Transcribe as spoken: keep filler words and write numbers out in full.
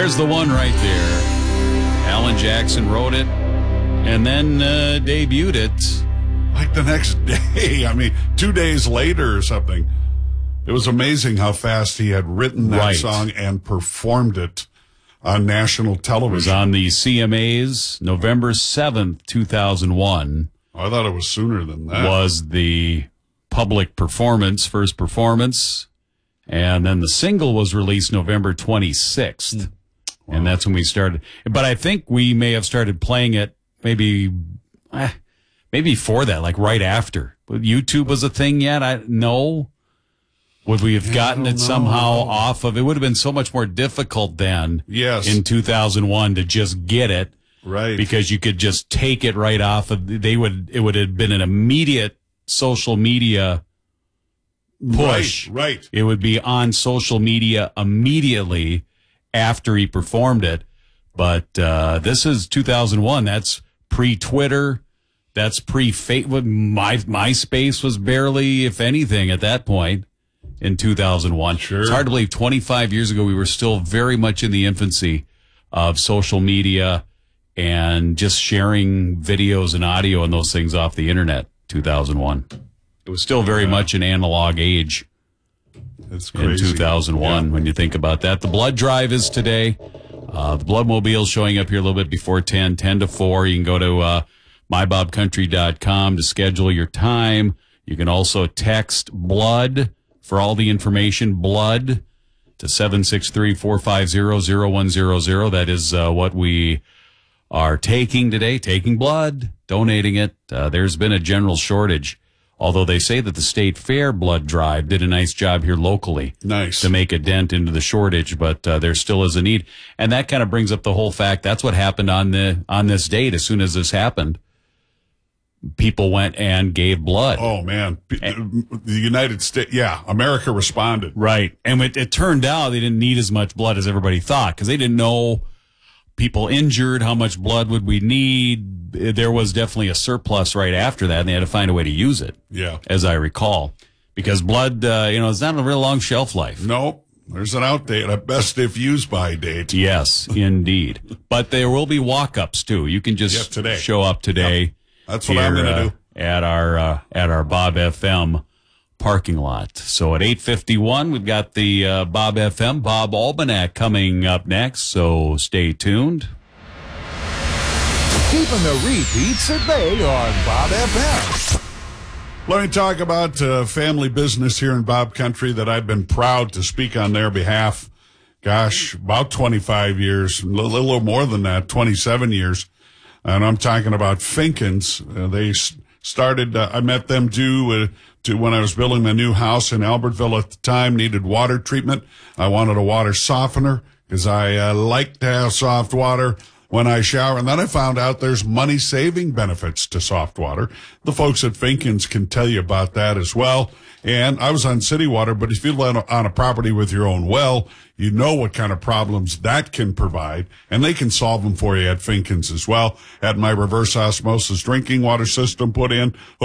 There's the one right there. Alan Jackson wrote it and then uh, debuted it. Like the next day. I mean, two days later or something. It was amazing how fast he had written that right. song and performed it on national television. It was on the C M As, November seventh, two thousand one. Oh, I thought it was sooner than that. Was the public performance, first performance. And then the single was released November twenty-sixth. Mm. Wow. And that's when we started. But I think we may have started playing it maybe, eh, maybe before that, like right after. YouTube was a thing yet? I No. Would we have gotten it know. somehow off of? It would have been so much more difficult then. Yes. In two thousand one to just get it. Right. Because you could just take it right off of, they would, it would have been an immediate social media push. Right. right. It would be on social media immediately after he performed it. But, uh, this is two thousand one. That's pre-Twitter. That's pre-Facebook. My, MySpace was barely, if anything, at that point. In two thousand one. Sure. It's hard to believe twenty-five years ago we were still very much in the infancy of social media and just sharing videos and audio and those things off the internet. two thousand one. It was still very yeah. much an analog age. That's crazy. In two thousand one, yeah. when you think about that. The blood drive is today. Uh, the Bloodmobile showing up here a little bit before ten, ten to four. You can go to uh, my bob country dot com to schedule your time. You can also text blood for all the information, blood, to seven six three, four five zero, zero one zero zero. That is uh, what we are taking today, taking blood, donating it. Uh, there's been a general shortage, although they say that the State Fair blood drive did a nice job here locally. Nice. To make a dent into the shortage, but uh, there still is a need. And that kind of brings up the whole fact that's what happened on the on this date. As soon as this happened, people went and gave blood. Oh, man. And, the United States, yeah, America responded. Right. And it, it turned out they didn't need as much blood as everybody thought because they didn't know people injured, how much blood would we need. There was definitely a surplus right after that, and they had to find a way to use it, yeah, as I recall. Because blood, uh, you know, it's not a real long shelf life. No. There's an out date, a best if used by date. Yes, indeed. But there will be walk-ups, too. You can just yeah, today. show up today. Yep. That's what here, I'm going to uh, do. At our, uh, at our Bob F M parking lot. So at eight fifty-one, we've got the uh, Bob F M, Bob Almanac coming up next. So stay tuned. Keeping the repeats at bay on Bob F M. Let me talk about uh, family business here in Bob Country that I've been proud to speak on their behalf. Gosh, about twenty-five years, a little, little more than that, twenty-seven years. And I'm talking about Finkins. Uh, they started, uh, I met them due uh, to when I was building my new house in Albertville at the time, needed water treatment. I wanted a water softener because I uh, like to have soft water when I shower. And then I found out there's money-saving benefits to soft water. The folks at Finkins can tell you about that as well. And I was on city water, but if you live on a property with your own well, you know what kind of problems that can provide, and they can solve them for you at Finkins as well. Had my reverse osmosis drinking water system put in,